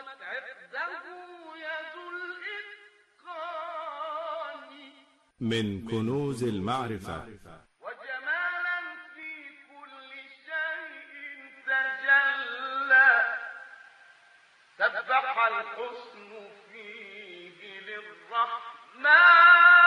من كنوز المعرفة وجمالا في كل شيء تجلى، سبح الحسن فيه للرحمن.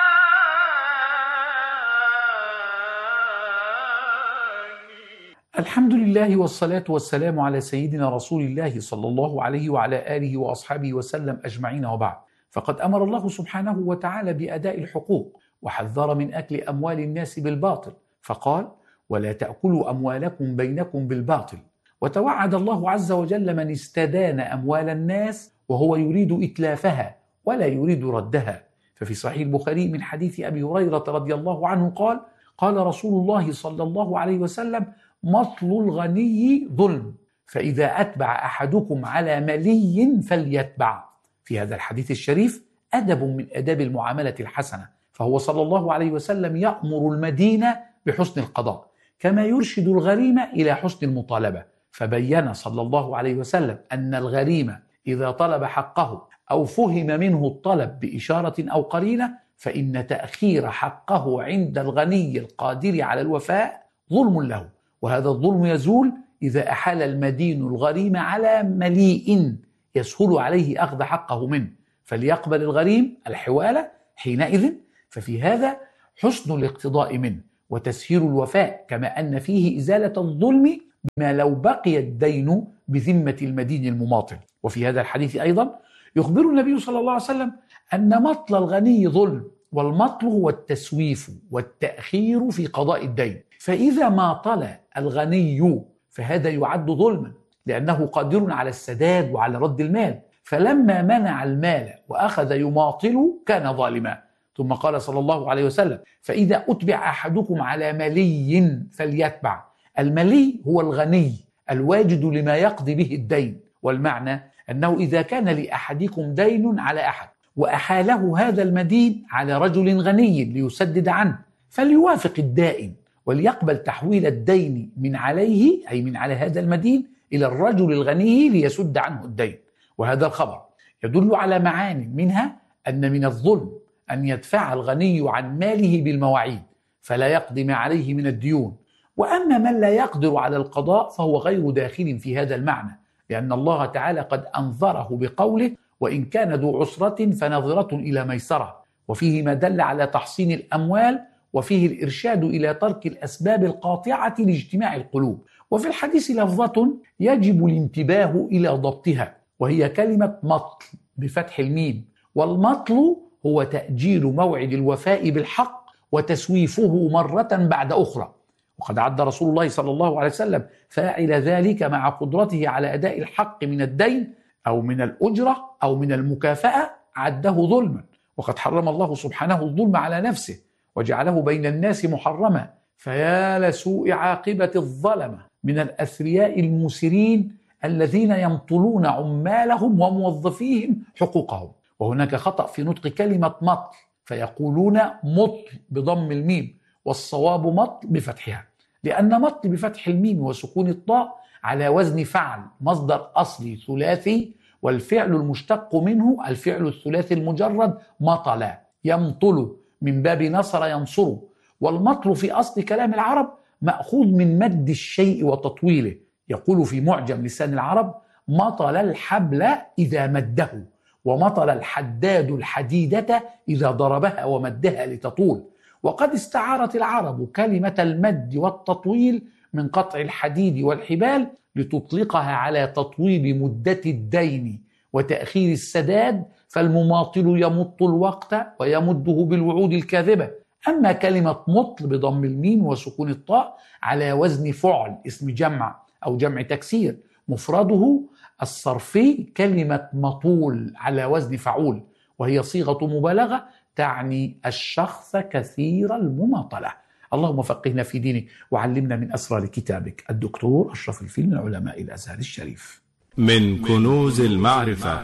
الحمد لله والصلاة والسلام على سيدنا رسول الله صلى الله عليه وعلى آله وأصحابه وسلم أجمعين، وبعد. فقد أمر الله سبحانه وتعالى بأداء الحقوق، وحذر من أكل أموال الناس بالباطل، فقال: ولا تأكلوا أموالكم بينكم بالباطل. وتوعد الله عز وجل من استدان أموال الناس وهو يريد إتلافها ولا يريد ردها. ففي صحيح البخاري من حديث أبي هريرة رضي الله عنه قال: قال رسول الله صلى الله عليه وسلم: مطل الغني ظلم، فإذا أتبع أحدكم على ملي فليتبع. في هذا الحديث الشريف أدب من أداب المعاملة الحسنة، فهو صلى الله عليه وسلم يأمر المدين بحسن القضاء، كما يرشد الغريم إلى حسن المطالبة. فبين صلى الله عليه وسلم أن الغريم إذا طلب حقه أو فهم منه الطلب بإشارة أو قرينة، فإن تأخير حقه عند الغني القادر على الوفاء ظلم له، وهذا الظلم يزول إذا أحال المدين الغريم على مليء يسهل عليه أخذ حقه منه، فليقبل الغريم الحوالة حينئذ. ففي هذا حسن الاقتضاء منه وتسهيل الوفاء، كما أن فيه إزالة الظلم بما لو بقي الدين بذمة المدين المماطل. وفي هذا الحديث أيضا يخبر النبي صلى الله عليه وسلم أن مطل الغني ظلم، والمطل هو التسويف والتأخير في قضاء الدين. فإذا ماطل الغني فهذا يعد ظلما، لأنه قادر على السداد وعلى رد المال، فلما منع المال وأخذ يماطل كان ظالما. ثم قال صلى الله عليه وسلم: فإذا أتبع أحدكم على ملي فليتبع. الملي هو الغني الواجد لما يقضي به الدين، والمعنى أنه إذا كان لأحدكم دين على أحد وأحاله هذا المدين على رجل غني ليسدد عنه، فليوافق الدائن وليقبل تحويل الدين من عليه، أي من على هذا المدين، إلى الرجل الغني ليسد عنه الدين. وهذا الخبر يدل على معان، منها أن من الظلم أن يدفع الغني عن ماله بالمواعيد فلا يقضي ما عليه من الديون، وأما من لا يقدر على القضاء فهو غير داخل في هذا المعنى، لأن الله تعالى قد أنظره بقوله: وإن كان ذو عسرة فنظرة إلى ميسرة، وفيه ما دل على تحصين الأموال، وفيه الإرشاد إلى ترك الأسباب القاطعة لاجتماع القلوب. وفي الحديث لفظة يجب الانتباه إلى ضبطها، وهي كلمة مطل بفتح الميم، والمطل هو تأجيل موعد الوفاء بالحق وتسويفه مرة بعد أخرى. وقد عد رسول الله صلى الله عليه وسلم فاعل ذلك مع قدرته على أداء الحق من الدين أو من الأجرة أو من المكافأة عده ظلما، وقد حرم الله سبحانه الظلم على نفسه وجعله بين الناس محرما. فيا لسوء عاقبة الظلمة من الأثرياء المسرين الذين يمطلون عمالهم وموظفيهم حقوقهم. وهناك خطأ في نطق كلمة مطل، فيقولون مطل بضم الميم، والصواب مطل بفتحها، لأن مطل بفتح الميم وسكون الطاء على وزن فعل، مصدر أصلي ثلاثي، والفعل المشتق منه الفعل الثلاثي المجرد مطل، يمطل من باب نصر ينصر. والمطل في أصل كلام العرب مأخوذ من مد الشيء وتطويله. يقول في معجم لسان العرب: مطل الحبل إذا مده، ومطل الحداد الحديدة إذا ضربها ومدها لتطول. وقد استعارت العرب كلمة المد والتطويل من قطع الحديد والحبال لتطلقها على تطويل مدة الدين وتأخير السداد، فالمماطل يمط الوقت ويمده بالوعود الكاذبة. أما كلمة مطل بضم الميم وسكون الطاء على وزن فعل اسم جمع أو جمع تكسير، مفرده الصرفي كلمة مطول على وزن فعول، وهي صيغة مبالغة تعني الشخص كثير المماطلة. اللهم فقهنا في دينك وعلمنا من أسرار كتابك. الدكتور أشرف الفيل من علماء الأزهر الشريف. من كنوز المعرفة،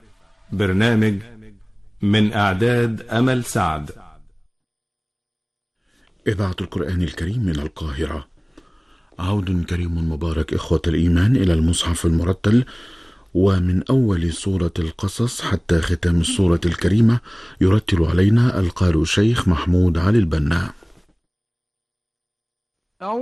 برنامج من إعداد أمل سعد. إذاعة القرآن الكريم من القاهرة. عود كريم مبارك إخوة الإيمان إلى المصحف المرتل ومن أول سورة القصص حتى ختام السورة الكريمة يرتل علينا القارئ الشيخ محمود علي البنا.